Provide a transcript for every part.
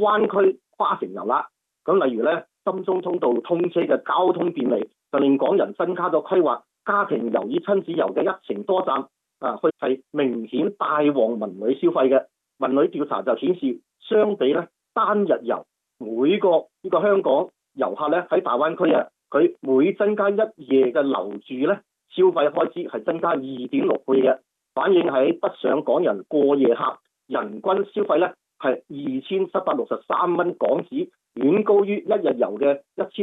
灣區跨城遊啦。咁例如咧，深中通道通車嘅交通便利，就令港人增加咗規劃家庭遊與親子遊嘅一程多站去係明顯帶旺文旅消費嘅。文旅調查就顯示，相比咧單日遊，每個呢個香港遊客咧喺大灣區佢每增加一夜嘅留住咧，消費開支係增加2.6倍嘅，反映喺北上港人過夜客人均消費咧係2763蚊港紙，遠高於一日遊嘅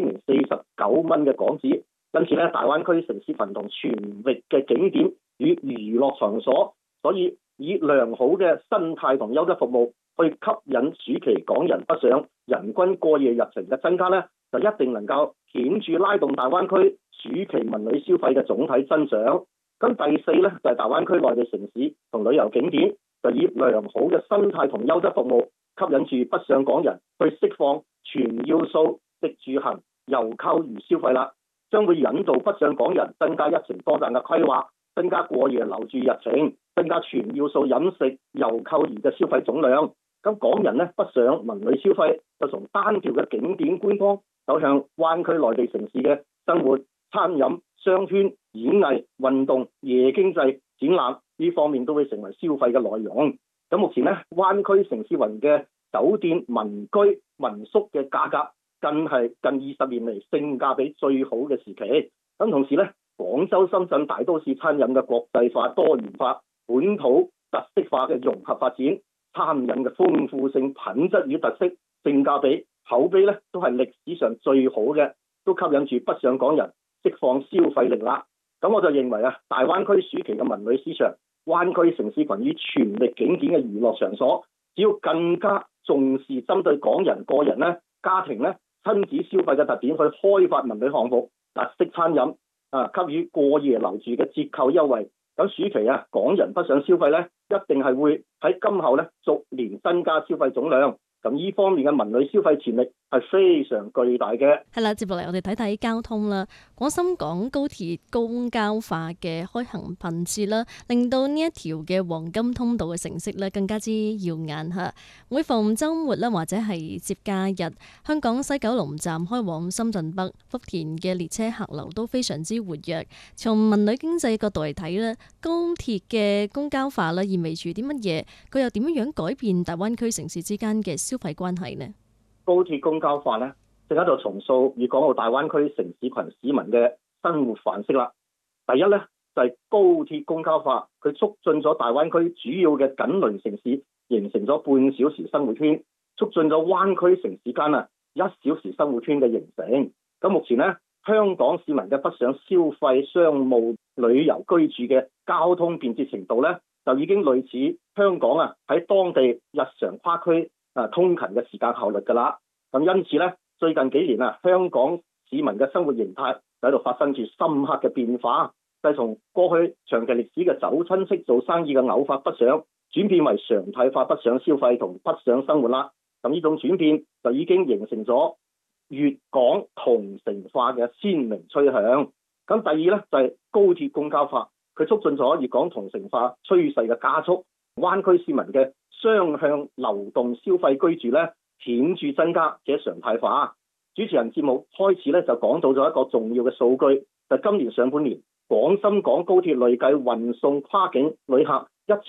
1049蚊嘅港紙。因此咧，大灣區城市群同全域嘅景點與娛樂場所，所以以良好嘅生態同優質服務去吸引暑期港人北上，人均過夜日程嘅增加咧，就一定能夠顯著拉動大灣區暑期文旅消費嘅總體增長。咁第四咧就係大灣區內地城市同旅遊景點，就以良好嘅生態同優質服務吸引住北上港人去釋放全要素食住行遊購娛消費啦，將會引導北上港人增加一程多站嘅規劃，增加過夜留住日程，增加全要素飲食遊購娛嘅消費總量。咁港人咧北上文旅消費就從單條嘅景點觀光走向灣區內地城市嘅生活、餐飲、商圈、演藝、運動、夜經濟、展覽呢方面都會成為消費嘅內容。咁目前咧灣區城市雲嘅酒店、民居、民宿嘅價格更係近20年嚟性價比最好嘅時期。咁同時咧，廣州、深圳大都市餐飲嘅國際化、多元化、本土特色化嘅融合發展，餐飲嘅豐富性、品質與特色、性價比、口碑咧都係歷史上最好嘅，都吸引住北上港人釋放消費力啦。咁我就認為大灣區暑期嘅文旅市場、灣區城市群與全域景點嘅娛樂場所，只要更加重視針對港人個人咧、家庭咧、親子消費嘅特點去開發文旅項目、特色餐飲給予過夜留住嘅折扣優惠。咁暑期港人北上消費咧，一定係會喺今後咧逐年增加消費總量。咁呢方面嘅文旅消費潛力係非常巨大嘅。 係啦，接落嚟我哋睇睇交通啦。廣深港高鐵公交化嘅開行頻次啦，令到呢一條嘅黃金通道嘅成色咧更加之耀眼嚇。每逢週末啦，或者係節假日，香港西九龍站開往深圳北、福田嘅列車客流都非常之活躍。從文旅經濟角度嚟睇咧，高鐵嘅公交化啦，意味住啲乜嘢？佢又點樣改變大灣區城市之間嘅消費關係呢？ 高鐵公交化咧，正喺度重塑粵港澳大灣區城市群市民嘅生活範式啦。第一咧就係高鐵公交化，佢促進咗大灣區主要嘅緊鄰城市形成咗半小時生活圈，促進咗灣區城市間1小時生活圈嘅形成。咁目前咧，香港市民嘅北上消費、商務、旅遊、居住嘅交通便捷程度咧，就已經類似香港喺當地日常跨區通勤嘅時間效率㗎啦。咁因此咧，最近幾年香港市民嘅生活形態就喺度發生住深刻嘅變化，就係從過去長期歷史嘅走親戚做生意嘅偶發北上，轉變為常態化北上消費同北上生活啦。咁呢種轉變就已經形成咗粵港同城化嘅鮮明趨向。咁第二咧就係高鐵公交化，佢促進咗粵港同城化趨勢嘅加速，灣區市民嘅雙向流動消費居住咧顯著增加且常態化。主持人節目開始咧就講到咗一個重要嘅數據，就係今年上半年廣深港高鐵累計運送跨境旅客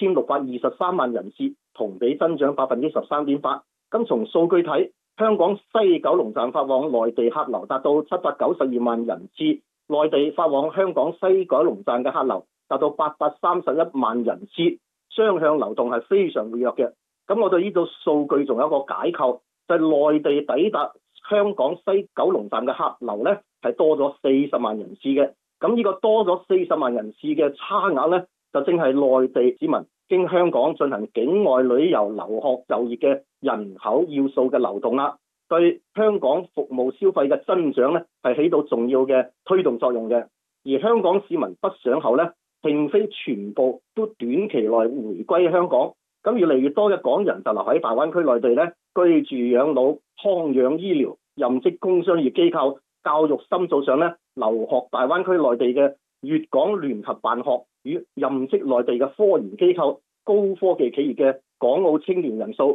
1623萬人次，同比增長13.8%。咁從數據睇，香港西九龍站發往內地客流達到792萬人次，內地發往香港西九龍站嘅客流達到831萬人次，雙向流動係非常活躍嘅。咁我對呢個數據仲有一個解構，就係內地抵達香港西九龍站嘅客流咧係多咗40萬人次嘅。咁呢個多咗40萬人次嘅差額咧，就正係內地市民經香港進行境外旅遊、留學、就業嘅人口要素嘅流動啦，對香港服務消費嘅增長咧係起到重要嘅推動作用嘅。而香港市民北上後咧，並非全部都短期內回歸香港，咁越嚟越多嘅港人就留喺大灣區內地咧，居住養老、康養醫療、任職工商業機構、教育深造上咧，留學大灣區內地嘅粵港聯合辦學與任職內地嘅科研機構、高科技企業嘅港澳青年人數